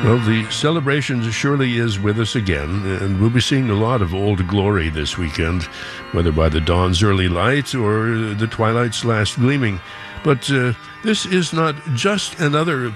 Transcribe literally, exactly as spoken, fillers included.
Well, the celebration surely is with us again, and we'll be seeing a lot of Old Glory this weekend, whether by the dawn's early light or the twilight's last gleaming. But uh, this is not just another